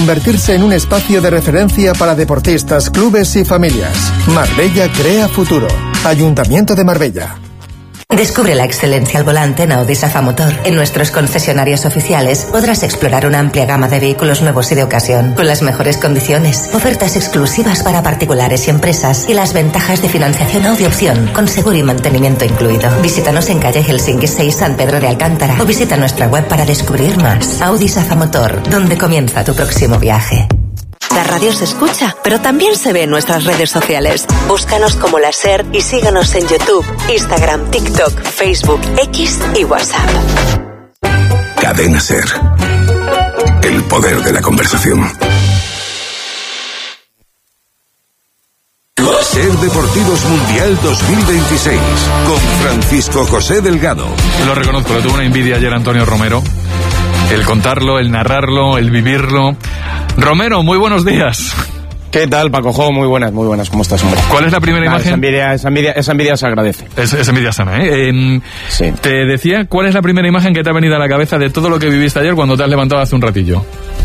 Convertirse en un espacio de referencia para deportistas, clubes y familias. Marbella crea futuro. Ayuntamiento de Marbella. Descubre la excelencia al volante en Audi Safa Motor. En nuestros concesionarios oficiales podrás explorar una amplia gama de vehículos nuevos y de ocasión, con las mejores condiciones, ofertas exclusivas para particulares y empresas y las ventajas de financiación Audi Opción, con seguro y mantenimiento incluido. Visítanos en calle Helsinki 6, San Pedro de Alcántara, o visita nuestra web para descubrir más. Audi Safa Motor, donde comienza tu próximo viaje. La radio se escucha, pero también se ve en nuestras redes sociales. Búscanos como La SER y síganos en YouTube, Instagram, TikTok, Facebook, X y WhatsApp. Cadena SER. El poder de la conversación. SER Deportivos Mundial 2026 con Francisco José Delgado. Lo reconozco, lo tuvo una envidia ayer Antonio Romero. El contarlo, el narrarlo, el vivirlo. Romero, muy buenos días. ¿Qué tal, Paco Jo? Muy buenas, ¿cómo estás, hombre? ¿Cuál es la primera imagen? Esa envidia se agradece. Es envidia sana, ¿eh? Sí. Te decía, ¿cuál es la primera imagen que te ha venido a la cabeza de todo lo que viviste ayer cuando te has levantado hace un ratillo?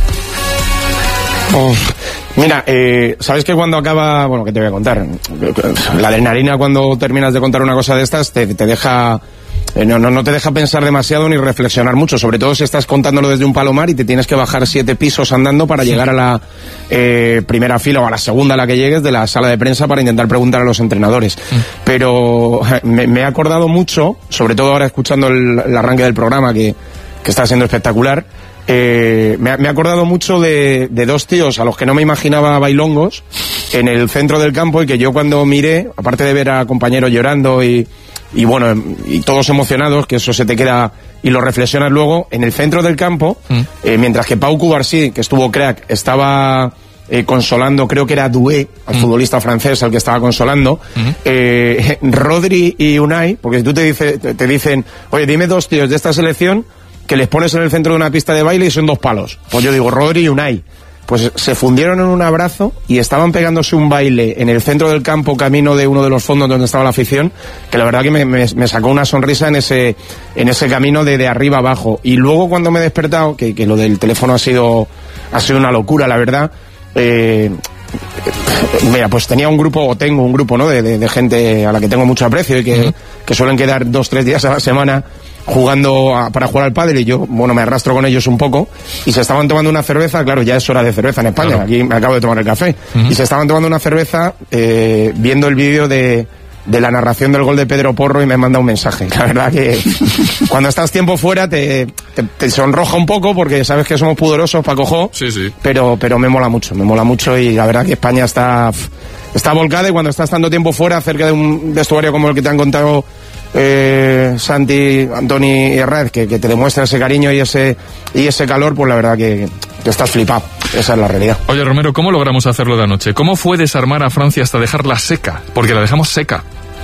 Mira, ¿sabes que cuando acaba... Bueno, ¿qué te voy a contar? La adrenalina cuando terminas de contar una cosa de estas te deja... No te deja pensar demasiado ni reflexionar mucho, sobre todo si estás contándolo desde un palomar y te tienes que bajar 7 pisos andando para llegar a la primera fila o a la segunda a la que llegues de la sala de prensa para intentar preguntar a los entrenadores. Pero me he acordado mucho, sobre todo ahora escuchando el arranque del programa que está siendo espectacular. Me he acordado mucho de 2 tíos a los que no me imaginaba bailongos en el centro del campo y que yo cuando miré, aparte de ver a compañeros llorando y bueno, y todos emocionados, que eso se te queda y lo reflexionas luego, en el centro del campo, mientras que Pau Cubarsí, que estuvo crack, estaba consolando, creo que era Doué, al futbolista francés al que estaba consolando, Rodri y Unai, porque si tú te dicen, oye, dime 2 tíos de esta selección que les pones en el centro de una pista de baile y son 2 palos. Pues yo digo, Rodri y Unai. Pues se fundieron en un abrazo y estaban pegándose un baile en el centro del campo, camino de uno de los fondos donde estaba la afición, que la verdad que me sacó una sonrisa en ese camino de arriba abajo. Y luego cuando me he despertado, que lo del teléfono ha sido una locura, la verdad, mira, pues tengo un grupo, ¿no? De gente a la que tengo mucho aprecio y que suelen quedar 2-3 días a la semana jugando para jugar al pádel, y yo, bueno, me arrastro con ellos un poco, y se estaban tomando una cerveza, claro, ya es hora de cerveza en España, claro. Aquí me acabo de tomar el café, y se estaban tomando una cerveza viendo el vídeo de la narración del gol de Pedro Porro, y me manda un mensaje. La verdad que cuando estás tiempo fuera te sonroja un poco porque sabes que somos pudorosos, Paco Jo, sí. pero me mola mucho, y la verdad que España está volcada, y cuando estás tanto tiempo fuera cerca de un vestuario como el que te han contado Santi, Antoni y Herrera, que te demuestra ese cariño y ese calor, pues la verdad que estás flipado. Esa es la realidad. Oye, Romero, ¿cómo logramos hacerlo de anoche? ¿Cómo fue desarmar a Francia hasta dejarla seca? Porque la dejamos seca.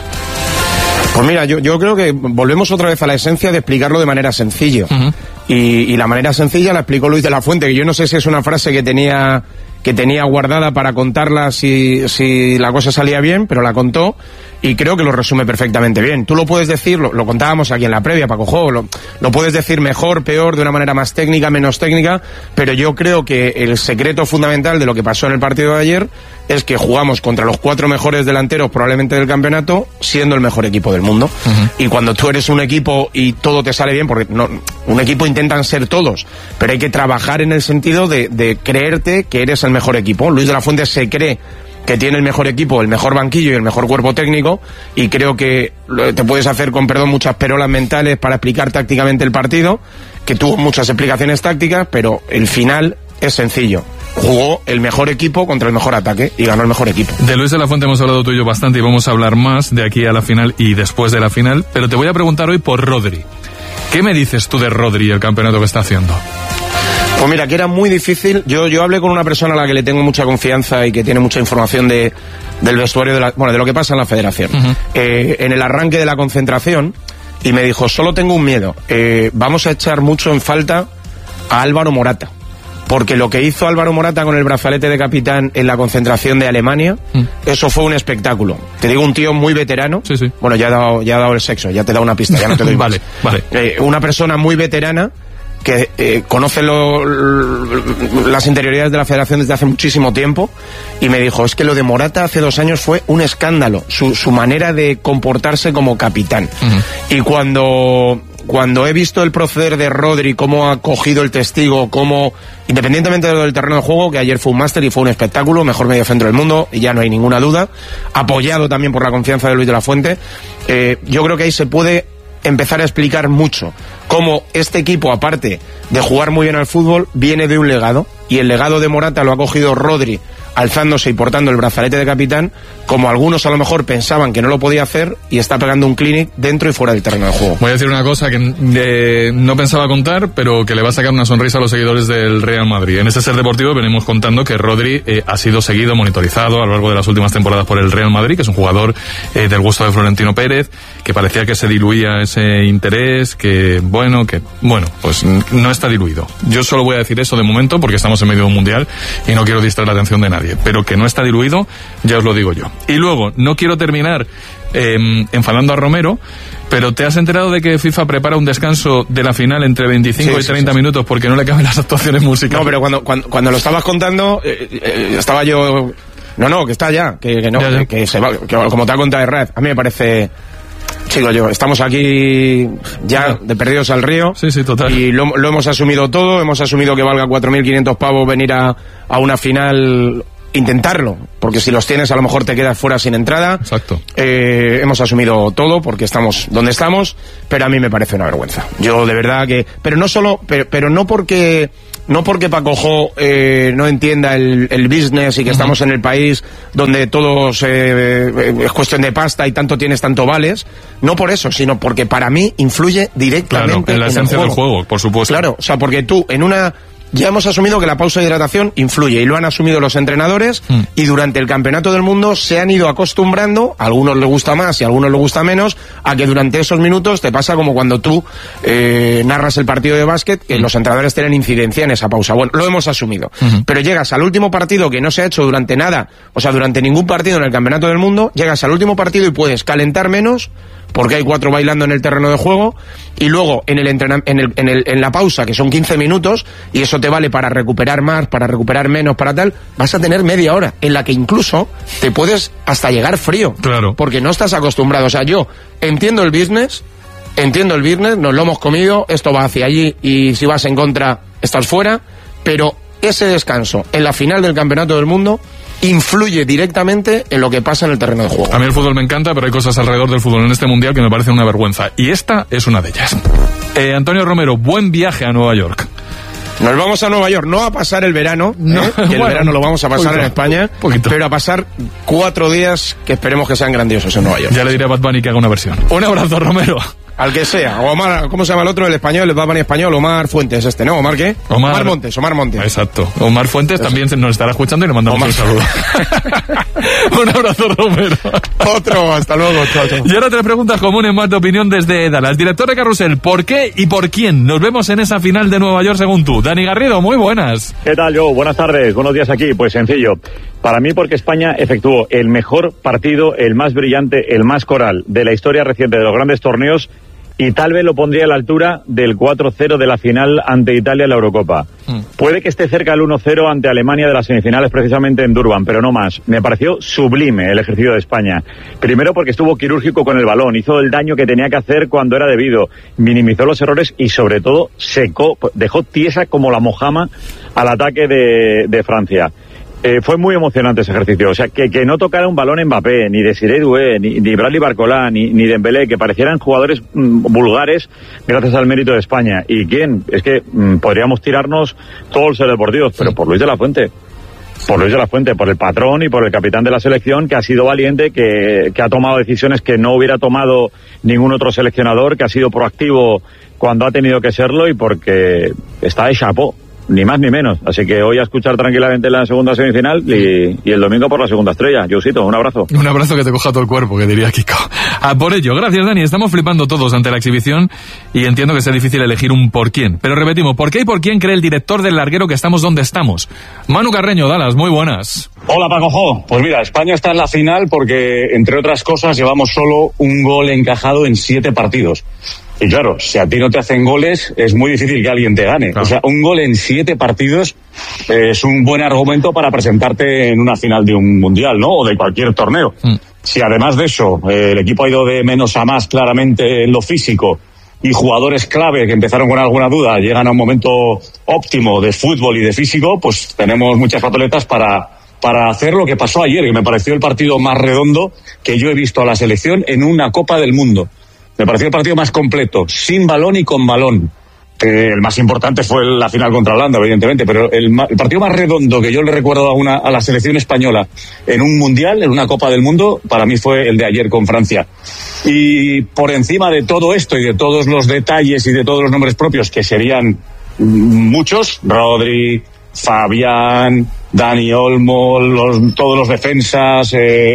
Pues mira, yo creo que volvemos otra vez a la esencia de explicarlo de manera sencilla. Y la manera sencilla la explicó Luis de la Fuente, que yo no sé si es una frase que tenía guardada para contarla si la cosa salía bien, pero la contó y creo que lo resume perfectamente bien. Tú lo puedes decir, lo contábamos aquí en la previa, Paco Jo, lo puedes decir mejor, peor, de una manera más técnica, menos técnica, pero yo creo que el secreto fundamental de lo que pasó en el partido de ayer es que jugamos contra los 4 mejores delanteros probablemente del campeonato, siendo el mejor equipo del mundo. Y cuando tú eres un equipo y todo te sale bien, porque un equipo intentan ser todos, pero hay que trabajar en el sentido de creerte que eres el mejor equipo. Luis de la Fuente se cree que tiene el mejor equipo, el mejor banquillo y el mejor cuerpo técnico, y creo que te puedes hacer, con perdón, muchas perolas mentales para explicar tácticamente el partido, que tuvo muchas explicaciones tácticas, pero el final es sencillo. Jugó el mejor equipo contra el mejor ataque y ganó el mejor equipo. De Luis de la Fuente hemos hablado tú y yo bastante, y vamos a hablar más de aquí a la final y después de la final, pero te voy a preguntar hoy por Rodri. ¿Qué me dices tú de Rodri y el campeonato que está haciendo? Pues mira, que era muy difícil. Yo hablé con una persona a la que le tengo mucha confianza y que tiene mucha información del vestuario, de lo que pasa en la federación. En el arranque de la concentración, y me dijo, solo tengo un miedo, vamos a echar mucho en falta a Álvaro Morata, porque lo que hizo Álvaro Morata con el brazalete de capitán en la concentración de Alemania, eso fue un espectáculo. Te digo, un tío muy veterano. Sí. Bueno, ya ha dado el sexo, ya te da una pista, ya no te doy más. Vale. Una persona muy veterana, que conoce las interioridades de la federación desde hace muchísimo tiempo, y me dijo, es que lo de Morata hace 2 años fue un escándalo, su manera de comportarse como capitán. Y cuando he visto el proceder de Rodri, cómo ha cogido el testigo, cómo, independientemente del terreno de juego, que ayer fue un máster y fue un espectáculo, mejor mediocentro del mundo, y ya no hay ninguna duda, apoyado también por la confianza de Luis de la Fuente, yo creo que ahí se puede empezar a explicar mucho cómo este equipo, aparte de jugar muy bien al fútbol, viene de un legado, y el legado de Morata lo ha cogido Rodri, alzándose y portando el brazalete de capitán, como algunos a lo mejor pensaban que no lo podía hacer, y está pegando un clinic dentro y fuera del terreno de juego. Voy a decir una cosa que no pensaba contar, pero que le va a sacar una sonrisa a los seguidores del Real Madrid. En este Ser Deportivo venimos contando que Rodri ha sido seguido, monitorizado a lo largo de las últimas temporadas por el Real Madrid, que es un jugador del gusto de Florentino Pérez, que parecía que se diluía ese interés, que bueno, pues no está diluido. Yo solo voy a decir eso de momento, porque estamos en medio de un mundial y no quiero distraer la atención de nadie, pero que no está diluido, ya os lo digo yo. Y luego, no quiero terminar enfadando a Romero, pero ¿te has enterado de que FIFA prepara un descanso de la final entre 25 y 30 minutos porque no le caben las actuaciones musicales? No, pero cuando lo estabas contando, estaba yo... No, que está ya, que se va, que como te ha contado Herrera, a mí me parece... Chicos, estamos aquí ya de perdidos al río. Sí, total. Y lo hemos asumido todo, hemos asumido que valga 4.500 pavos venir a una final, intentarlo, porque si los tienes a lo mejor te quedas fuera sin entrada. Exacto. Hemos asumido todo porque estamos donde estamos, pero a mí me parece una vergüenza. Yo de verdad que... Pero no solo... Pero no porque Paco Jo no entienda el business y que estamos en el país donde todo es cuestión de pasta y tanto tienes, tanto vales, no por eso, sino porque para mí influye directamente, claro, en la esencia del juego, por supuesto. Claro, o sea, porque tú ya hemos asumido que la pausa de hidratación influye, y lo han asumido los entrenadores, y durante el Campeonato del Mundo se han ido acostumbrando, a algunos les gusta más y a algunos les gusta menos, a que durante esos minutos te pasa como cuando tú narras el partido de básquet, que los entrenadores tienen incidencia en esa pausa. Bueno, lo hemos asumido. Pero llegas al último partido, que no se ha hecho durante nada, o sea, durante ningún partido en el Campeonato del Mundo, llegas al último partido y puedes calentar menos, porque hay 4 bailando en el terreno de juego, y luego en la pausa, que son 15 minutos, y eso te vale para recuperar más, para recuperar menos, para tal, vas a tener media hora, en la que incluso te puedes hasta llegar frío. Claro. Porque no estás acostumbrado. O sea, yo entiendo el business, nos lo hemos comido, esto va hacia allí, y si vas en contra, estás fuera, pero ese descanso en la final del Campeonato del Mundo influye directamente en lo que pasa en el terreno de juego. A mí el fútbol me encanta, pero hay cosas alrededor del fútbol en este mundial que me parecen una vergüenza, y esta es una de ellas. Antonio Romero, buen viaje a Nueva York. Nos vamos a Nueva York, no a pasar el verano, que el verano lo vamos a pasar en España, pero a pasar 4 días que esperemos que sean grandiosos en Nueva York. Ya le diré a Bad Bunny que haga una versión. Un abrazo, Romero. Al que sea. Omar, ¿cómo se llama el otro? El español, el Bad Bunny español, Omar Fuentes ¿no? ¿Omar qué? Omar Montes. Exacto. Omar Fuentes eso. También nos estará escuchando y le mandamos un saludo. Un abrazo, Romero. Otro, hasta luego, chao. Y ahora 3 preguntas comunes más de opinión desde Dallas. Director de Carrusel, ¿por qué y por quién nos vemos en esa final de Nueva York según tú? Dani Garrido, muy buenas. ¿Qué tal, Joe? Buenas tardes, buenos días aquí. Pues sencillo. Para mí, porque España efectuó el mejor partido, el más brillante, el más coral de la historia reciente de los grandes torneos, y tal vez lo pondría a la altura del 4-0 de la final ante Italia en la Eurocopa. Puede que esté cerca del 1-0 ante Alemania de las semifinales, precisamente en Durban, pero no más. Me pareció sublime el ejercicio de España. Primero porque estuvo quirúrgico con el balón, hizo el daño que tenía que hacer cuando era debido, minimizó los errores y sobre todo secó, dejó tiesa como la mojama al ataque de Francia. Fue muy emocionante ese ejercicio, o sea, que no tocara un balón Mbappé, ni Desiré Doué, ni Bradley Barcola, ni Dembélé, que parecieran jugadores vulgares gracias al mérito de España. ¿Y quién? Es que podríamos tirarnos todos los deportivos, pero por Luis de la Fuente. Por Luis de la Fuente, por el patrón y por el capitán de la selección, que ha sido valiente, que ha tomado decisiones que no hubiera tomado ningún otro seleccionador, que ha sido proactivo cuando ha tenido que serlo y porque está de chapó. Ni más ni menos. Así que hoy a escuchar tranquilamente la segunda semifinal y el domingo por la segunda estrella. Josito, un abrazo. Un abrazo que te coja todo el cuerpo, que diría Kiko. Por ello, gracias, Dani. Estamos flipando todos ante la exhibición y entiendo que sea difícil elegir un por quién. Pero repetimos, ¿por qué y por quién cree el director del larguero que estamos donde estamos? Manu Carreño, Dallas, muy buenas. Hola, Paco Jo. Pues mira, España está en la final porque, entre otras cosas, llevamos solo un gol encajado en 7 partidos. Y claro, si a ti no te hacen goles, es muy difícil que alguien te gane. Claro. O sea, un gol en 7 partidos es un buen argumento para presentarte en una final de un mundial, ¿no? O de cualquier torneo. Si además de eso, el equipo ha ido de menos a más claramente en lo físico, y jugadores clave que empezaron con alguna duda llegan a un momento óptimo de fútbol y de físico, pues tenemos muchas papeletas para hacer lo que pasó ayer, que me pareció el partido más redondo que yo he visto a la selección en una Copa del Mundo. Me pareció el partido más completo, sin balón y con balón. El más importante fue la final contra Holanda, evidentemente, pero el partido más redondo que yo le recuerdo a la selección española en un mundial, en una Copa del Mundo, para mí fue el de ayer con Francia. Y por encima de todo esto y de todos los detalles y de todos los nombres propios, que serían muchos, Rodri, Fabián, Dani Olmo, todos los defensas,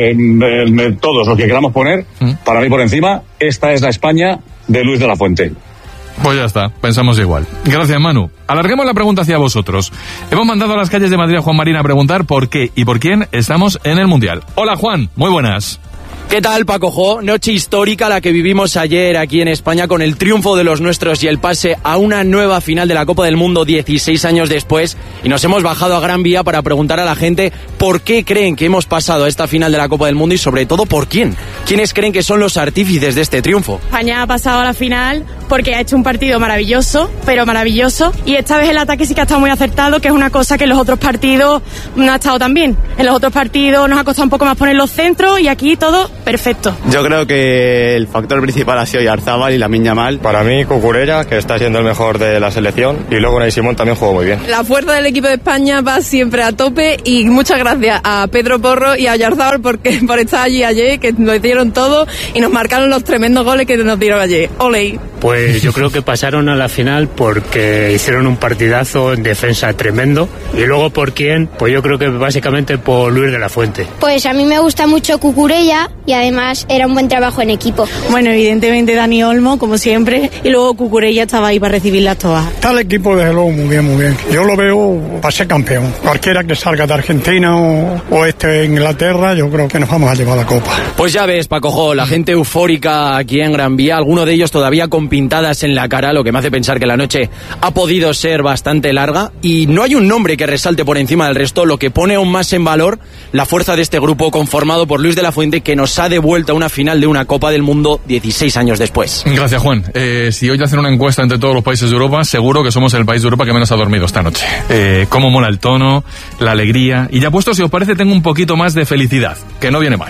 todos los que queramos poner, para mí por encima, esta es la España de Luis de la Fuente. Pues ya está, pensamos igual. Gracias, Manu. Alarguemos la pregunta hacia vosotros. Hemos mandado a las calles de Madrid a Juan Marín a preguntar por qué y por quién estamos en el Mundial. Hola, Juan, muy buenas. ¿Qué tal, Paco Jo? Noche histórica la que vivimos ayer aquí en España con el triunfo de los nuestros y el pase a una nueva final de la Copa del Mundo 16 años después, y nos hemos bajado a Gran Vía para preguntar a la gente por qué creen que hemos pasado a esta final de la Copa del Mundo y sobre todo por quién. ¿Quiénes creen que son los artífices de este triunfo? España ha pasado a la final porque ha hecho un partido maravilloso, pero maravilloso, y esta vez el ataque sí que ha estado muy acertado, que es una cosa que en los otros partidos no ha estado tan bien. En los otros partidos nos ha costado un poco más poner los centros y aquí todo perfecto. Yo creo que el factor principal ha sido Oyarzabal y Lamine Yamal. Para mí, Cucurella, que está siendo el mejor de la selección, y luego Unai Simón también jugó muy bien. La fuerza del equipo de España va siempre a tope, y muchas gracias a Pedro Porro y a Oyarzabal por estar allí ayer, que nos dieron todo y nos marcaron los tremendos goles que nos dieron ayer. ¡Ole! Pues yo creo que pasaron a la final porque hicieron un partidazo en defensa tremendo. Y luego, ¿por quién? Pues yo creo que básicamente por Luis de la Fuente. Pues a mí me gusta mucho Cucurella y además era un buen trabajo en equipo. Bueno, evidentemente Dani Olmo, como siempre, y luego Cucurella estaba ahí para recibirlas todas. Está el equipo desde luego muy bien, muy bien. Yo lo veo para ser campeón. Cualquiera que salga de Argentina o de Inglaterra, yo creo que nos vamos a llevar la copa. Pues ya ves, Paco Jo, la gente eufórica aquí en Gran Vía, alguno de ellos todavía con pintadas en la cara, lo que me hace pensar que la noche ha podido ser bastante larga, y no hay un nombre que resalte por encima del resto, lo que pone aún más en valor la fuerza de este grupo conformado por Luis de la Fuente, que nos ha devuelto a una final de una Copa del Mundo 16 años después. Gracias, Juan. Si hoy hacen una encuesta entre todos los países de Europa, seguro que somos el país de Europa que menos ha dormido esta noche. Cómo mola el tono, la alegría, y ya puesto, si os parece, tengo un poquito más de felicidad, que no viene mal.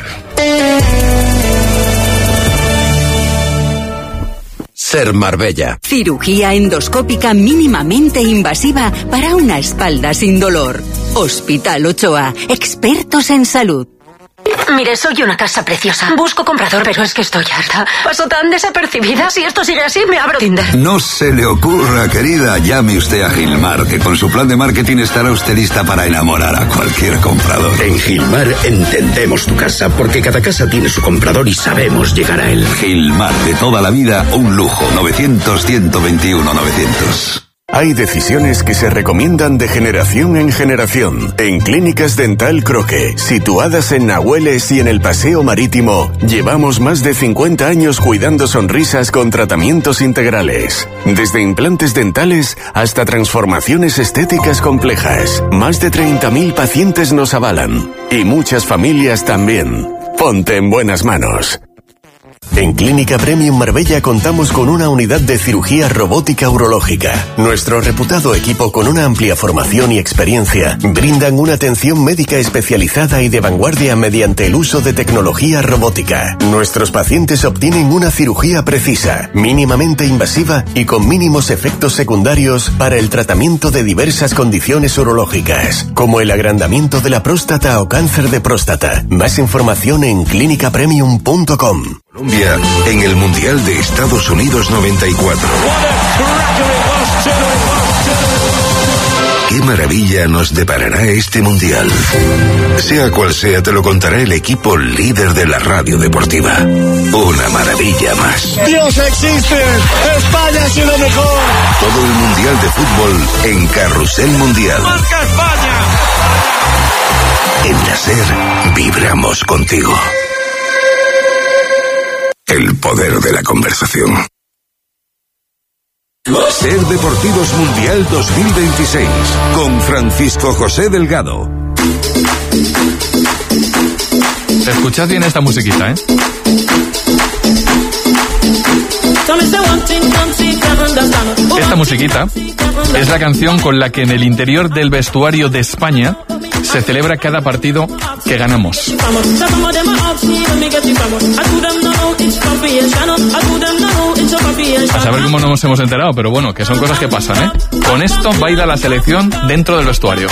Ser Marbella. Cirugía endoscópica mínimamente invasiva para una espalda sin dolor. Hospital Ochoa, expertos en salud. Mire, soy una casa preciosa. Busco comprador, pero es que estoy harta. Paso tan desapercibida. Si esto sigue así, me abro Tinder. No se le ocurra, querida. Llame usted a Gilmar, que con su plan de marketing estará usted lista para enamorar a cualquier comprador. En Gilmar entendemos tu casa, porque cada casa tiene su comprador y sabemos llegar a él. Gilmar, de toda la vida, un lujo. 900-121-900. Hay decisiones que se recomiendan de generación en generación. En Clínicas Dental Croque, situadas en Nahueles y en el Paseo Marítimo, llevamos más de 50 años cuidando sonrisas con tratamientos integrales. Desde implantes dentales hasta transformaciones estéticas complejas. Más de 30.000 pacientes nos avalan. Y muchas familias también. Ponte en buenas manos. En Clínica Premium Marbella contamos con una unidad de cirugía robótica urológica. Nuestro reputado equipo, con una amplia formación y experiencia, brindan una atención médica especializada y de vanguardia mediante el uso de tecnología robótica. Nuestros pacientes obtienen una cirugía precisa, mínimamente invasiva y con mínimos efectos secundarios para el tratamiento de diversas condiciones urológicas, como el agrandamiento de la próstata o cáncer de próstata. Más información en clinicapremium.com. Colombia en el Mundial de Estados Unidos 94. ¿Qué maravilla nos deparará este Mundial? Sea cual sea, te lo contará el equipo líder de la radio deportiva. Una maravilla más. ¡Dios existe! ¡España ha sido mejor! Todo el Mundial de Fútbol en Carrusel Mundial. ¡Marca España! En la SER vibramos contigo. El poder de la conversación. Ser Deportivos Mundial 2026 con Francisco José Delgado. Escuchad bien esta musiquita, ¿eh? Esta musiquita es la canción con la que en el interior del vestuario de España se celebra cada partido que ganamos. A saber cómo no nos hemos enterado, pero bueno, que son cosas que pasan, ¿eh? Con esto baila la selección dentro del vestuario.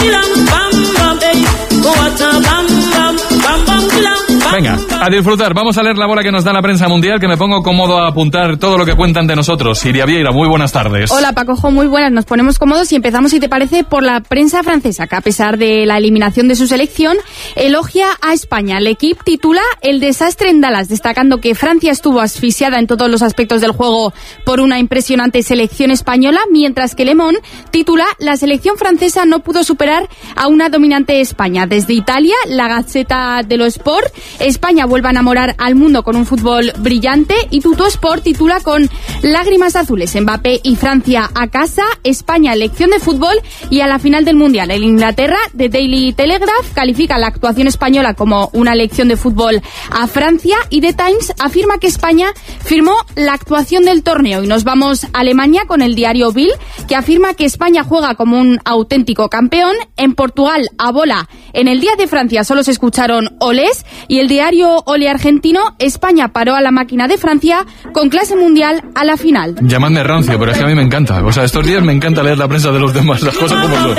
Venga, a disfrutar. Vamos a leer la bola que nos da la prensa mundial, que me pongo cómodo a apuntar todo lo que cuentan de nosotros. Iria Vieira, muy buenas tardes. Hola, Pacojo, muy buenas. Nos ponemos cómodos y empezamos, si te parece, por la prensa francesa, que a pesar de la eliminación de su selección, elogia a España. L'Equipe titula El desastre en Dallas, destacando que Francia estuvo asfixiada en todos los aspectos del juego por una impresionante selección española, mientras que Le Monde titula La selección francesa no pudo superar a una dominante España. Desde Italia, la Gazzetta dello Sport, España vuelve a enamorar al mundo con un fútbol brillante, y Tuttosport titula con lágrimas azules, Mbappé y Francia a casa, España lección de fútbol y a la final del Mundial. El Inglaterra, The Daily Telegraph, califica la actuación española como una lección de fútbol a Francia, y The Times afirma que España firmó la actuación del torneo. Y nos vamos a Alemania con el diario Bild, que afirma que España juega como un auténtico campeón. En Portugal, a bola, en el día de Francia solo se escucharon olés, y el diario Ole argentino, España paró a la máquina de Francia con clase mundial a la final. Llamadme rancio, pero es que a mí me encanta. O sea, estos días me encanta leer la prensa de los demás, las cosas como son.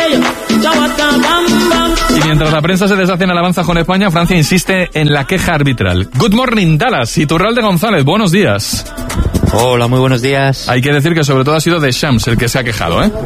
Y mientras la prensa se deshace en alabanza con España, Francia insiste en la queja arbitral. Good morning, Dallas. Iturralde González, buenos días. Hola, muy buenos días. Hay que decir que sobre todo ha sido Deschamps el que se ha quejado, ¿eh?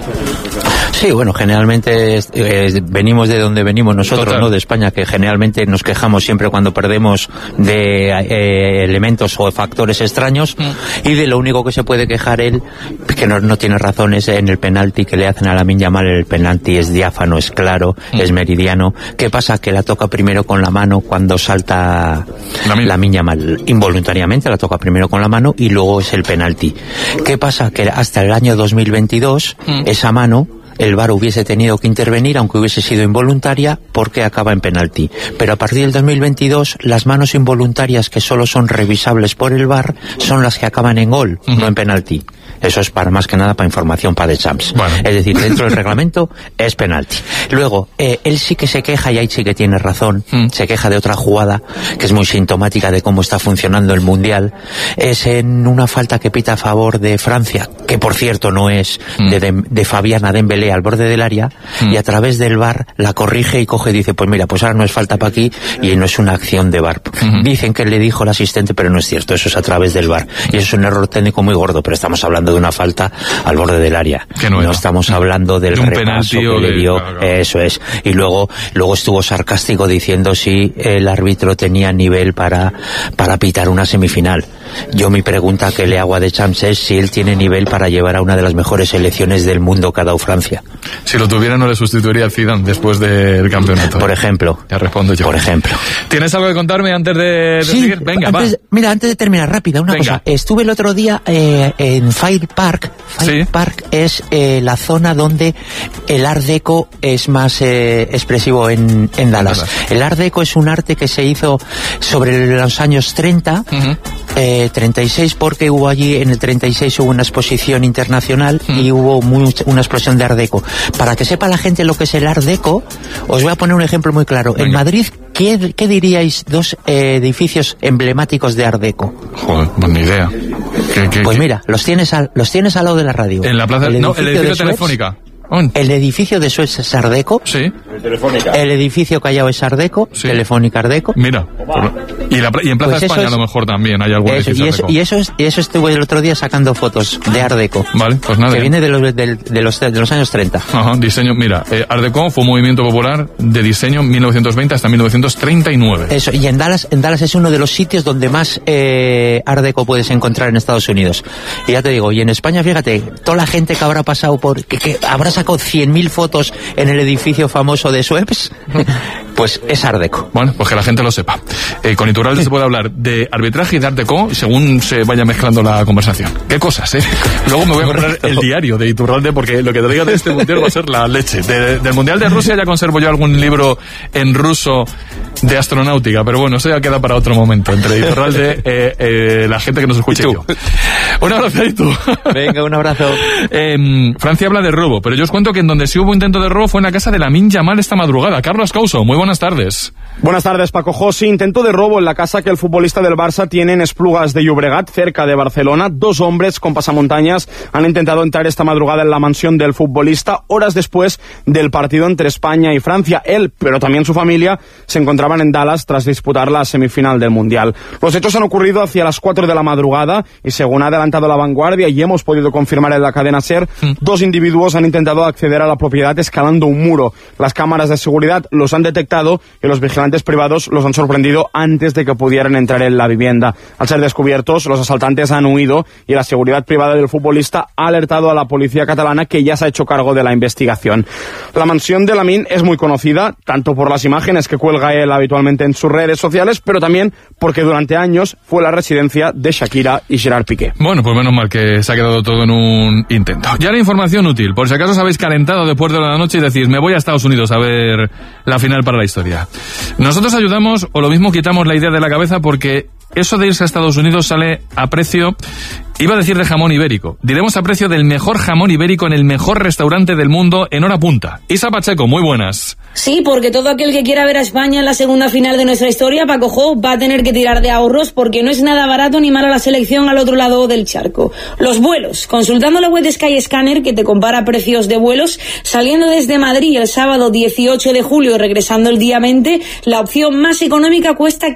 Sí, bueno, generalmente venimos de donde venimos nosotros, total, ¿no? De España, que generalmente nos quejamos siempre cuando perdemos de elementos o factores extraños, y de lo único que se puede quejar él, que no tiene razón, es en el penalti que le hacen a Lamine Yamal. El penalti es diáfano, es claro, es meridiano. ¿Qué pasa? Que la toca primero con la mano cuando salta Lamine Yamal. Involuntariamente la toca primero con la mano y luego es el penalti. ¿Qué pasa? Que hasta el año 2022 esa mano el VAR hubiese tenido que intervenir, aunque hubiese sido involuntaria, porque acaba en penalti. Pero a partir del 2022, las manos involuntarias que solo son revisables por el VAR son las que acaban en gol, no en penalti. Eso es para más que nada para información para Deschamps. Bueno. Es decir, dentro del reglamento es penalti. Luego, él sí que se queja, y ahí sí que tiene razón, se queja de otra jugada que es muy sintomática de cómo está funcionando el Mundial. Es en una falta que pita a favor de Francia, que por cierto no es, de Fabiana Dembélé al borde del área, y a través del VAR la corrige y coge y dice, pues mira, pues ahora no es falta para aquí, y no es una acción de VAR. Dicen que le dijo el asistente, pero no es cierto, eso es a través del VAR. Y eso es un error técnico muy gordo, pero estamos hablando de una falta al borde del área. No estamos hablando del repaso que le dio. Claro. Eso es. Y luego estuvo sarcástico diciendo si el árbitro tenía nivel para pitar una semifinal. Yo mi pregunta que le hago a Deschamps es si él tiene nivel para llevar a una de las mejores selecciones del mundo que ha dado Francia. Si lo tuviera, no le sustituiría a Zidane después del campeonato. Por ejemplo. Ya respondo yo. Por ejemplo. ¿Tienes algo que contarme antes de seguir? Venga, Mira, antes de terminar, rápida, una cosa. Estuve el otro día en Fire Park. Fire Park es la zona donde el Art Deco es más expresivo en Dallas. El Art Deco es un arte que se hizo sobre los años 30, 36, porque hubo allí, en el 36 hubo una exposición internacional y hubo una explosión de Art Deco. Para que sepa la gente lo que es el Art Deco, os voy a poner un ejemplo muy claro. Venga. En Madrid, ¿qué diríais dos edificios emblemáticos de Art Deco? Joder, buena idea. Pues mira, los tienes al lado de la radio. En la plaza, el edificio Telefónica. El edificio de Suez es Art Deco. Sí. El edificio Callao es Art Deco. Sí. Telefónica Art Deco. Mira. Y en Plaza pues España a lo mejor también hay algún edificio Art Deco. Y eso estuve el otro día sacando fotos de Art Deco. Vale, pues nada. Que viene de los años 30. Ajá, diseño. Mira, Art Deco fue un movimiento popular de diseño 1920 hasta 1939. Eso, y en Dallas es uno de los sitios donde más Art Deco puedes encontrar en Estados Unidos. Y ya te digo, y en España, fíjate, toda la gente que habrá pasado por... que habrá sacado 100.000 fotos en el edificio famoso de Suez, Pues es Art Deco. Bueno, pues que la gente lo sepa. Con Iturralde se puede hablar de arbitraje y de Art Deco según se vaya mezclando la conversación. Qué cosas, ¿eh? Luego me voy a comprar el diario de Iturralde porque lo que te diga de este mundial va a ser la leche. Del mundial de Rusia ya conservo yo algún libro en ruso de astronáutica, pero bueno, eso ya queda para otro momento. Entre Iturralde, la gente que nos escuche y yo. Un abrazo y tú. Venga, un abrazo. Francia habla de robo, pero yo os cuento que en donde sí hubo intento de robo fue en la casa de Lamine Yamal esta madrugada. Carlos Couso, muy buenas tardes. Buenas tardes, Paco José. Intento de robo en la casa que el futbolista del Barça tiene en Esplugas de Llobregat, cerca de Barcelona. 2 hombres con pasamontañas han intentado entrar esta madrugada en la mansión del futbolista, horas después del partido entre España y Francia. Él, pero también su familia, se encontraban en Dallas tras disputar la semifinal del Mundial. Los hechos han ocurrido hacia las 4 de la madrugada y, según ha adelantado La Vanguardia y hemos podido confirmar en la cadena SER, 2 individuos han intentado acceder a la propiedad escalando un muro. Las cámaras de seguridad los han detectado y los vigilantes privados los han sorprendido antes de que pudieran entrar en la vivienda. Al ser descubiertos, los asaltantes han huido y la seguridad privada del futbolista ha alertado a la policía catalana, que ya se ha hecho cargo de la investigación. La mansión de Lamine es muy conocida, tanto por las imágenes que cuelga él habitualmente en sus redes sociales, pero también porque durante años fue la residencia de Shakira y Gerard Piqué. Bueno, pues menos mal que se ha quedado todo en un intento. Ya la información útil, por si acaso os habéis calentado después de la noche y decís, me voy a Estados Unidos a ver la final para la historia. Nosotros ayudamos, o lo mismo quitamos la idea de la cabeza, porque eso de irse a Estados Unidos sale a precio, iba a decir de jamón ibérico, diremos a precio del mejor jamón ibérico en el mejor restaurante del mundo en hora punta. Isa Pacheco, muy buenas. Sí, porque todo aquel que quiera ver a España en la segunda final de nuestra historia, Paco Jo, va a tener que tirar de ahorros, porque no es nada barato ni mala la selección al otro lado del charco. Los vuelos, consultando la web de Skyscanner, que te compara precios de vuelos, saliendo desde Madrid el sábado 18 de julio y regresando el día 20, la opción más económica cuesta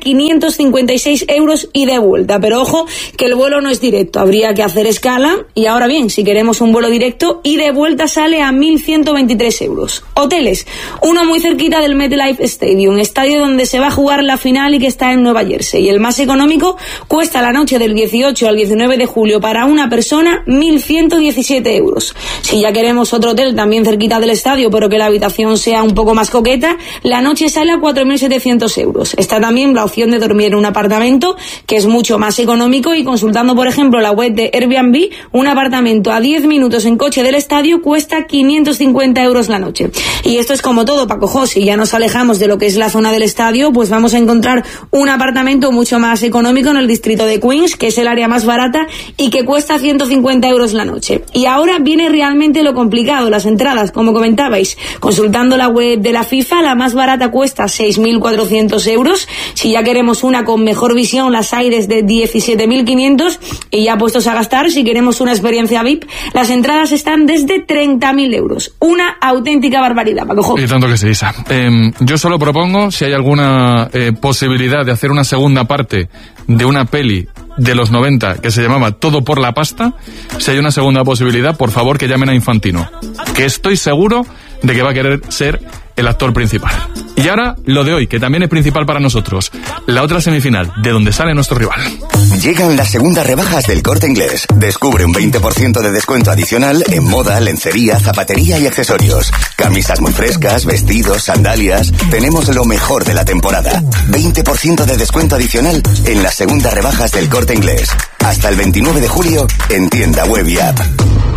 556 euros y de vuelta. Pero ojo, que el vuelo no es directo, habría que hacer escala, y ahora bien, si queremos un vuelo directo y de vuelta sale a 1.123 euros. Hoteles, uno muy cerquita del MetLife Stadium, estadio donde se va a jugar la final y que está en Nueva Jersey. El más económico cuesta la noche del 18 al 19 de julio para una persona 1.117 euros. Si ya queremos otro hotel también cerquita del estadio, pero que la habitación sea un poco más coqueta, la noche sale a 4.700 euros. Está también la opción de dormir en un apartamento, que es mucho más económico, y consultando por ejemplo la web de Airbnb, un apartamento a 10 minutos en coche del estadio cuesta 550 euros la noche. Y esto es como todo, Paco Jo, si ya nos alejamos de lo que es la zona del estadio, pues vamos a encontrar un apartamento mucho más económico en el distrito de Queens, que es el área más barata y que cuesta 150 euros la noche. Y ahora viene realmente lo complicado, las entradas, como comentabais. Consultando la web de la FIFA, la más barata cuesta 6.400 euros. Si ya queremos una con mejor visión, las hay desde 17.500, y ya puestos a gastar, si queremos una experiencia VIP, las entradas están desde 30.000 euros. Una auténtica barbaridad, Paco Jo. Y tanto que sí, Isa. Yo solo propongo, si hay alguna posibilidad de hacer una segunda parte de una peli de los 90 que se llamaba Todo por la pasta, si hay una segunda posibilidad, por favor que llamen a Infantino, que estoy seguro de que va a querer ser el actor principal. Y ahora, lo de hoy, que también es principal para nosotros, la otra semifinal, de donde sale nuestro rival. Llegan las segundas rebajas del Corte Inglés. Descubre un 20% de descuento adicional en moda, lencería, zapatería y accesorios. Camisas muy frescas, vestidos, sandalias. Tenemos lo mejor de la temporada. 20% de descuento adicional en las segundas rebajas del Corte Inglés. Hasta el 29 de julio en tienda web y app.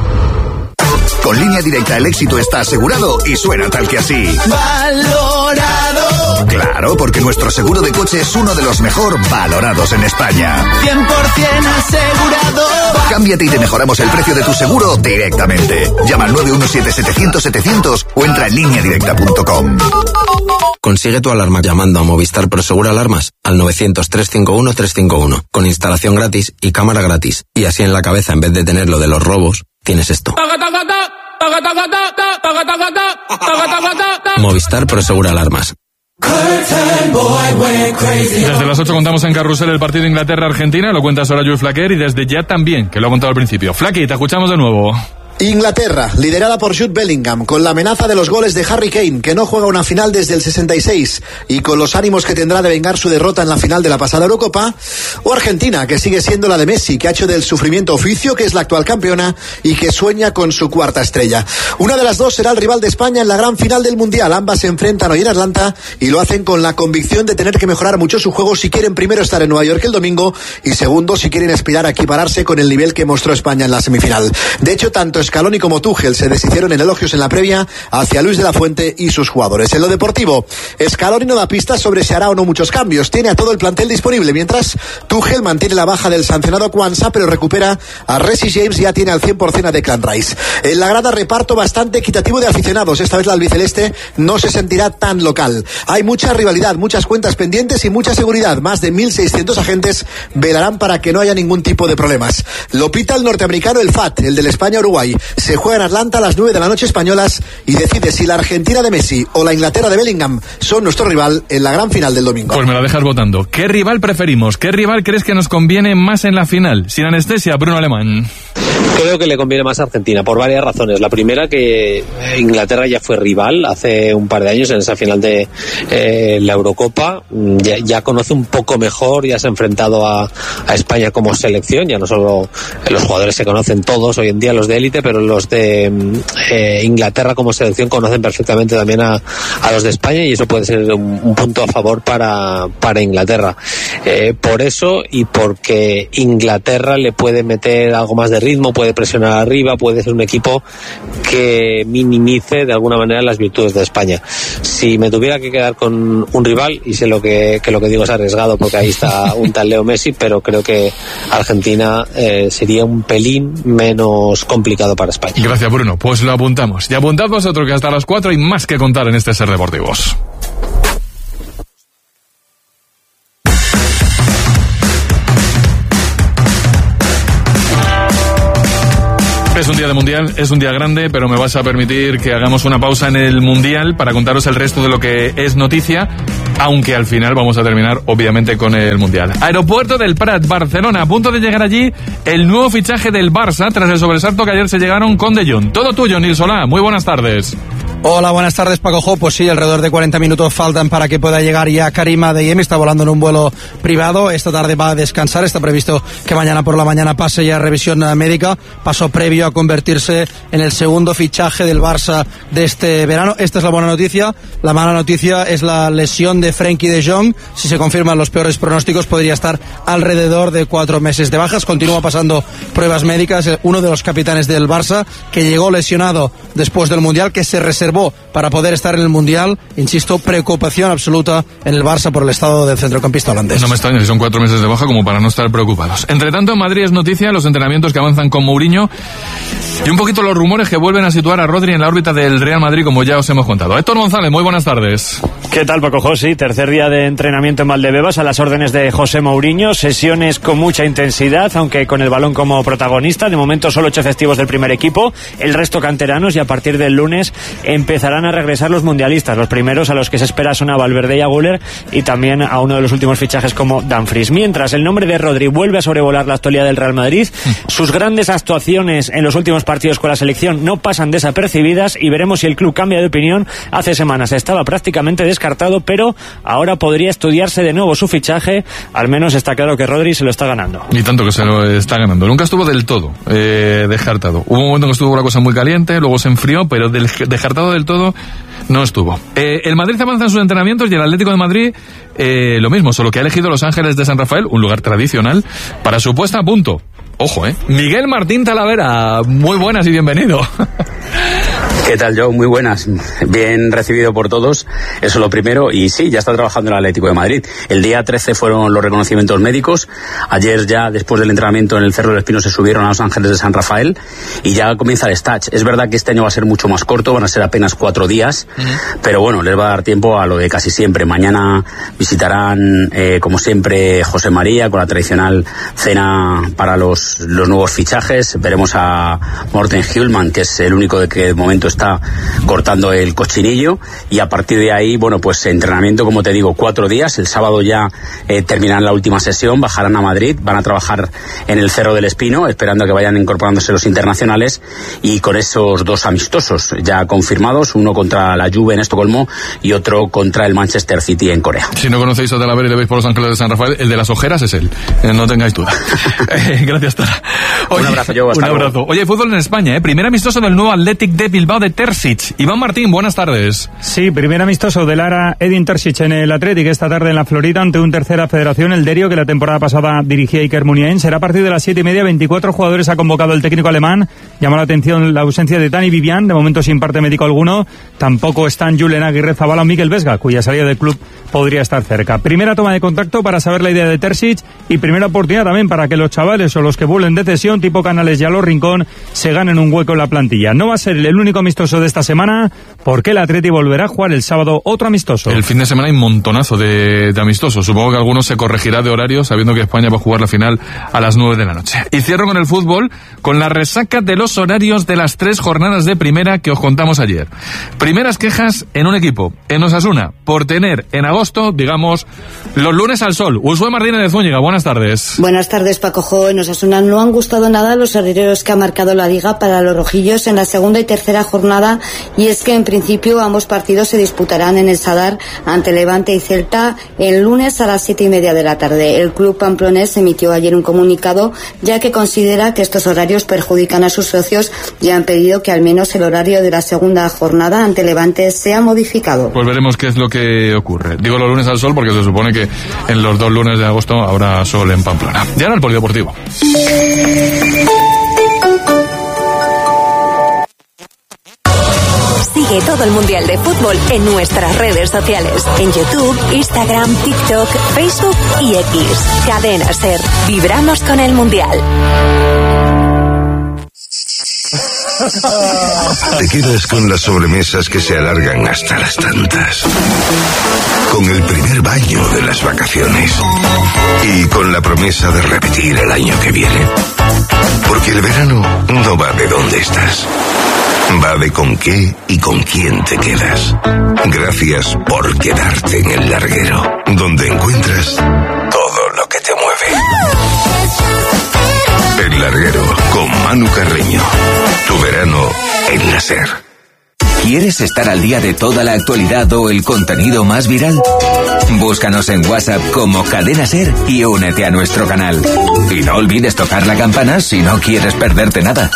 Con Línea Directa el éxito está asegurado y suena tal que así. Valorado. Claro, porque nuestro seguro de coche es uno de los mejor valorados en España. 100% asegurado. Cámbiate y te mejoramos el precio de tu seguro directamente. Llama al 917-700-700 o entra en lineadirecta.com. Consigue tu alarma llamando a Movistar Prosegur Alarmas al 900-351-351 con instalación gratis y cámara gratis. Y así en la cabeza, en vez de tener lo de los robos, tienes esto. Movistar Prosegur Alarmas. Desde las 8 contamos en Carrusel el partido Inglaterra-Argentina, lo cuenta Soraya Flaquer, y desde ya también, que lo ha contado al principio. Flaqui, te escuchamos de nuevo. Inglaterra, liderada por Jude Bellingham, con la amenaza de los goles de Harry Kane, que no juega una final desde el 66, y con los ánimos que tendrá de vengar su derrota en la final de la pasada Eurocopa, o Argentina, que sigue siendo la de Messi, que ha hecho del sufrimiento oficio, que es la actual campeona y que sueña con su cuarta estrella. Una de las dos será el rival de España en la gran final del Mundial. Ambas se enfrentan hoy en Atlanta y lo hacen con la convicción de tener que mejorar mucho su juego si quieren primero estar en Nueva York el domingo y segundo si quieren aspirar a equipararse con el nivel que mostró España en la semifinal. De hecho, tanto Scaloni como Tuchel se deshicieron en elogios en la previa hacia Luis de la Fuente y sus jugadores. En lo deportivo, Scaloni no da pistas sobre si hará o no muchos cambios. Tiene a todo el plantel disponible, mientras Tuchel mantiene la baja del sancionado Kwanza, pero recupera a Reece James y ya tiene al 100% a Declan Rice. En la grada, reparto bastante equitativo de aficionados. Esta vez la albiceleste no se sentirá tan local. Hay mucha rivalidad, muchas cuentas pendientes y mucha seguridad. Más de 1.600 agentes velarán para que no haya ningún tipo de problemas. Lo pita el norteamericano, el FAT, el del España-Uruguay. Se juega en Atlanta a las 9 de la noche españolas y decide si la Argentina de Messi o la Inglaterra de Bellingham son nuestro rival en la gran final del domingo. Pues me la dejas votando. ¿Qué rival preferimos? ¿Qué rival crees que nos conviene más en la final? Sin anestesia, Bruno Alemán. Creo que le conviene más a Argentina por varias razones. La primera, que Inglaterra ya fue rival hace un par de años en esa final de la Eurocopa. Ya conoce un poco mejor, ya se ha enfrentado a España como selección. Ya no solo los jugadores se conocen todos hoy en día, los de élite, pero los de Inglaterra como selección conocen perfectamente también a los de España, y eso puede ser un punto a favor para Inglaterra. Por eso, y porque Inglaterra le puede meter algo más de ritmo, puede presionar arriba, puede ser un equipo que minimice de alguna manera las virtudes de España. Si me tuviera que quedar con un rival, y sé que lo que digo es arriesgado porque ahí está un tal Leo Messi, pero creo que Argentina sería un pelín menos complicado para España. Gracias, Bruno. Pues lo apuntamos. Y apuntad vosotros que hasta las 4 hay más que contar en este Ser Deportivos. Es un día de Mundial, es un día grande, pero me vas a permitir que hagamos una pausa en el Mundial para contaros el resto de lo que es noticia, aunque al final vamos a terminar obviamente con el Mundial. Aeropuerto del Prat, Barcelona, a punto de llegar allí el nuevo fichaje del Barça tras el sobresalto que ayer se llegaron con De Jong. Todo tuyo, Nil Solá, muy buenas tardes. Hola, buenas tardes, Paco Jo. Pues sí, alrededor de 40 minutos faltan para que pueda llegar ya Karim Adeyemi. Está volando en un vuelo privado. Esta tarde va a descansar. Está previsto que mañana por la mañana pase ya revisión médica. Paso previo a convertirse en el segundo fichaje del Barça de este verano. Esta es la buena noticia. La mala noticia es la lesión de Frenkie de Jong. Si se confirman los peores pronósticos, podría estar alrededor de 4 meses de bajas. Continúa pasando pruebas médicas. Uno de los capitanes del Barça, que llegó lesionado después del Mundial, que se reservó para poder estar en el Mundial. Insisto, preocupación absoluta en el Barça por el estado del centrocampista holandés. No me extraña si son 4 meses de baja como para no estar preocupados. Entre tanto, en Madrid es noticia los entrenamientos que avanzan con Mourinho y un poquito los rumores que vuelven a situar a Rodri en la órbita del Real Madrid, como ya os hemos contado. Héctor González, muy buenas tardes. ¿Qué tal, Paco José? Tercer día de entrenamiento en Valdebebas a las órdenes de José Mourinho. Sesiones con mucha intensidad, aunque con el balón como protagonista. De momento solo 8 efectivos del primer equipo, el resto canteranos, y a partir del lunes empezarán a regresar los mundialistas. Los primeros a los que se espera son a Valverde y a Güler, y también a uno de los últimos fichajes como Dumfries. Mientras, el nombre de Rodri vuelve a sobrevolar la actualidad del Real Madrid. Sus grandes actuaciones en los últimos partidos con la selección no pasan desapercibidas, y veremos si el club cambia de opinión. Hace semanas estaba prácticamente descartado, pero ahora podría estudiarse de nuevo su fichaje. Al menos está claro que Rodri se lo está ganando. Y tanto que se lo está ganando. Nunca estuvo del todo descartado. Hubo un momento en que estuvo la cosa muy caliente, luego se enfrió, pero descartado del todo no estuvo. El Madrid avanza en sus entrenamientos, y el Atlético de Madrid lo mismo, solo que ha elegido Los Ángeles de San Rafael, un lugar tradicional, para su puesta a punto. Ojo, Miguel Martín Talavera, muy buenas y bienvenido. ¿Qué tal, Joe? Muy buenas. Bien recibido por todos, eso lo primero. Y sí, ya está trabajando el Atlético de Madrid. El día 13 fueron los reconocimientos médicos. Ayer ya, después del entrenamiento en el Cerro del Espino, se subieron a Los Ángeles de San Rafael y ya comienza el stage. Es verdad que este año va a ser mucho más corto, van a ser apenas 4 días, pero bueno, les va a dar tiempo a lo de casi siempre. Mañana visitarán, como siempre, José María con la tradicional cena para los nuevos fichajes. Veremos a Morten Hjulman, que es el único de que de momento está está cortando el cochinillo, y a partir de ahí, bueno, pues entrenamiento, como te digo, 4 días. El sábado ya terminarán la última sesión, bajarán a Madrid, van a trabajar en el Cerro del Espino, esperando a que vayan incorporándose los internacionales, y con esos 2 amistosos ya confirmados, uno contra la Juve en Estocolmo y otro contra el Manchester City en Corea. Si no conocéis a Talavera y le veis por Los Ángeles de San Rafael, el de las ojeras es él, no tengáis duda. Gracias, Tara. Oye, un abrazo, yo. Hasta un abrazo. Oye, fútbol en España, primer amistoso del nuevo Athletic de Bilbao de Terzic. Iván Martín, buenas tardes. Sí, primer amistoso del Lara Edin Terzic en el Athletic esta tarde en la Florida ante un Tercera Federación, el Derio, que la temporada pasada dirigía Iker Muniain. Será a partir de las 7:30, 24 jugadores ha convocado el técnico alemán. Llama la atención la ausencia de Dani Vivian, de momento sin parte médico alguno. Tampoco están Julen Aguirre Zabala o Miguel Vesga, cuya salida del club podría estar cerca. Primera toma de contacto para saber la idea de Terzic y primera oportunidad también para que los chavales o los que vuelven de cesión tipo Canales y Aló Rincón se ganen un hueco en la plantilla. No va a ser el único amistoso de esta semana, porque el Atleti volverá a jugar el sábado otro amistoso. El fin de semana hay un montonazo de amistosos. Supongo que algunos se corregirá de horario, sabiendo que España va a jugar la final a las 9 de la noche. Y cierro con el fútbol, con la resaca de los horarios de las 3 jornadas de primera que os contamos ayer. Primeras quejas en un equipo, en Osasuna, por tener en agosto, digamos, los lunes al sol. Usué Martínez de Zúñiga, buenas tardes. Buenas tardes, Paco Jo. En Osasuna no han gustado nada los horarios que ha marcado la Liga para los rojillos en la segunda y tercera jornada, y es que en principio ambos partidos se disputarán en el Sadar ante Levante y Celta el lunes a las 7:30 de la tarde. El club pamplonés emitió ayer un comunicado, ya que considera que estos horarios perjudican a sus socios, y han pedido que al menos el horario de la segunda jornada ante Levante sea modificado. Pues veremos qué es lo que ocurre. Digo los lunes al sol porque se supone que en los 2 lunes de agosto habrá sol en Pamplona. Y ahora el polideportivo. Sigue todo el Mundial de Fútbol en nuestras redes sociales. En YouTube, Instagram, TikTok, Facebook y X. Cadena SER. Vibramos con el Mundial. Te quedas con las sobremesas que se alargan hasta las tantas, con el primer baño de las vacaciones y con la promesa de repetir el año que viene. Porque el verano no va de dónde estás, va de con qué y con quién te quedas. Gracias por quedarte en el larguero, donde encuentras todo lo que te mueve. El Larguero, con Manu Carreño. Tu verano en la SER. ¿Quieres estar al día de toda la actualidad o el contenido más viral? Búscanos en WhatsApp como Cadena SER y únete a nuestro canal. Y no olvides tocar la campana si no quieres perderte nada.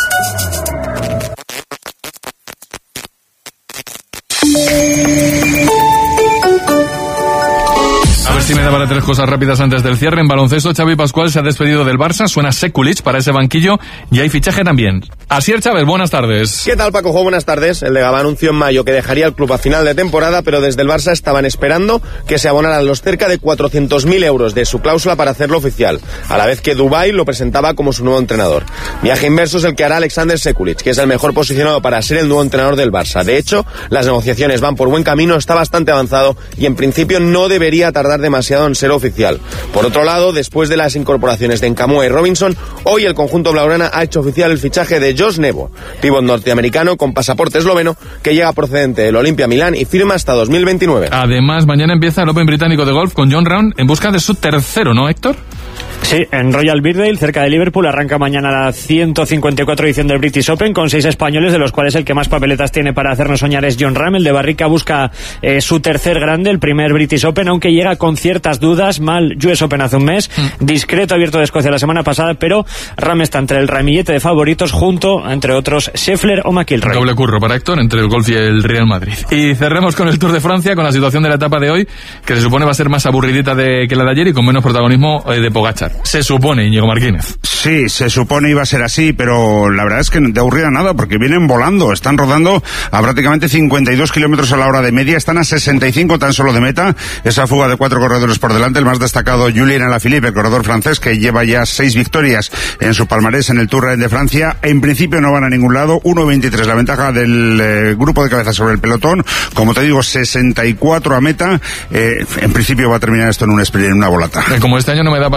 A ver si me da para 3 cosas rápidas antes del cierre. En baloncesto, Xavi Pascual se ha despedido del Barça, suena Sekulic para ese banquillo y hay fichaje también. Asier Chávez, buenas tardes. ¿Qué tal, Paco? Buenas tardes. El Legaba anunció en mayo que dejaría el club a final de temporada, pero desde el Barça estaban esperando que se abonaran los cerca de 400.000 euros de su cláusula para hacerlo oficial, a la vez que Dubái lo presentaba como su nuevo entrenador. Viaje inverso es el que hará Alexander Sekulic, que es el mejor posicionado para ser el nuevo entrenador del Barça. De hecho, las negociaciones van por buen camino, está bastante avanzado y en principio no debería tardar demasiado en ser oficial. Por otro lado, después de las incorporaciones de Nkamhoua y Robinson, hoy el conjunto blaugrana ha hecho oficial el fichaje de Josh Nebo, pívot norteamericano con pasaporte esloveno que llega procedente del Olimpia Milán y firma hasta 2029. Además, mañana empieza el Open británico de golf con Jon Rahm en busca de su tercero, ¿no, Héctor? Sí, en Royal Birkdale, cerca de Liverpool, arranca mañana la 154 edición del British Open con 6 españoles, de los cuales el que más papeletas tiene para hacernos soñar es Jon Rahm. El de Barrica busca su tercer grande, el primer British Open, aunque llega con ciertas dudas. Mal US Open hace un mes, discreto Abierto de Escocia la semana pasada, pero Rahm está entre el ramillete de favoritos junto, entre otros, Scheffler o McIlroy. Doble curro para Héctor entre el golf y el Real Madrid. Y cerremos con el Tour de Francia, con la situación de la etapa de hoy, que se supone va a ser más aburridita que la de ayer y con menos protagonismo de Pogačar. Se supone, Íñigo Martínez. Sí, se supone iba a ser así, pero la verdad es que de aburrida nada, porque vienen volando, están rodando a prácticamente 52 kilómetros a la hora de media, están a 65 tan solo de meta, esa fuga de 4 corredores por delante, el más destacado Julien Alaphilippe, el corredor francés, que lleva ya 6 victorias en su palmarés en el Tour de Francia. En principio no van a ningún lado, 1.23 la ventaja del grupo de cabeza sobre el pelotón, como te digo, 64 a meta, en principio va a terminar esto en un sprint, en una volata. Como este año no me da para hacer las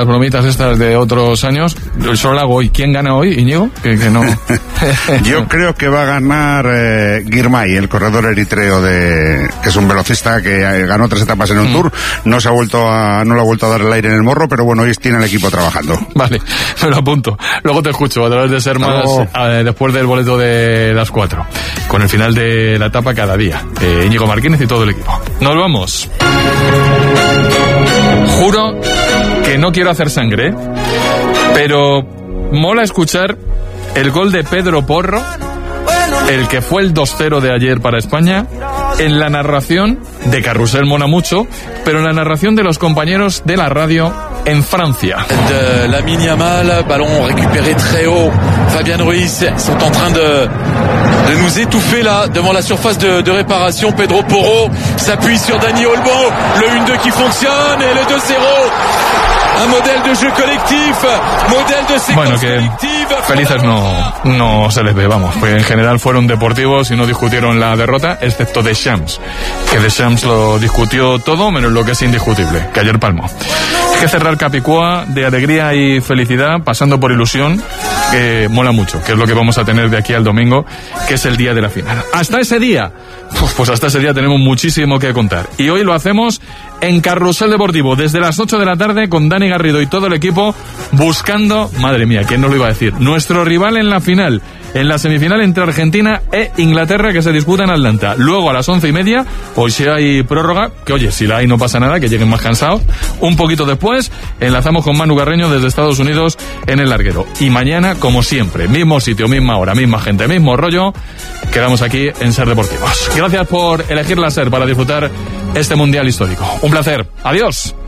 bromitas estas de otros años, solo la hago hoy. ¿Quién gana hoy, Íñigo? Que no. Yo creo que va a ganar Girmay, el corredor eritreo que es un velocista que ganó 3 etapas en un Tour. No le ha vuelto a dar el aire en el morro, pero bueno, hoy tiene el equipo trabajando. Vale, me lo apunto. Luego te escucho a través de Ser Más, después del boleto de las 4, con el final de la etapa cada día. Íñigo Martínez y todo el equipo. Nos vamos. Juro que no quiero hacer sangre, pero mola escuchar el gol de Pedro Porro, el que fue el 2-0 de ayer para España, en la narración de Carrusel mola mucho, pero en la narración de los compañeros de la radio en Francia. De Lamine Yamal, ballon récupéré très haut. Fabian Ruiz sont en train de nous étouffer là devant la surface de réparation. Pedro Porro s'appuie sur Dani Olmo, le 1-2 qui fonctionne et le 2-0. Un modèle de jeu collectif, modèle de séquence collective. Felices no se les ve, vamos, porque en general fueron deportivos y no discutieron la derrota, excepto Deschamps, que Deschamps lo discutió todo menos lo que es indiscutible, que ayer palmó. Hay que cerrar Capicúa de alegría y felicidad, pasando por ilusión, que mola mucho, que es lo que vamos a tener de aquí al domingo, que es el día de la final. Hasta ese día, pues hasta ese día tenemos muchísimo que contar. Y hoy lo hacemos en Carrusel Deportivo, desde las 8 de la tarde, con Dani Garrido y todo el equipo, buscando, madre mía, ¿quién no lo iba a decir?, nuestro rival en la final, en la semifinal entre Argentina e Inglaterra, que se disputa en Atlanta. Luego a las 11:30, hoy si hay prórroga, que oye, si la hay no pasa nada, que lleguen más cansados. Un poquito después, enlazamos con Manu Carreño desde Estados Unidos en el larguero. Y mañana, como siempre, mismo sitio, misma hora, misma gente, mismo rollo, quedamos aquí en Ser Deportivos. Gracias por elegir la Ser para disfrutar este mundial histórico. Un placer. Adiós.